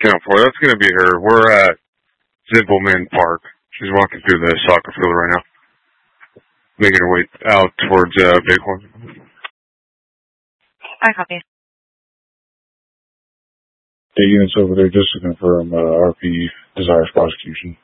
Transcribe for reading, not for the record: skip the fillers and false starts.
10-4. That's going to be her. We're at Zimpelman Park. She's walking through the soccer field right now, making her way out towards Bighorn. I copy. The units over there just to confirm RP desires prosecution.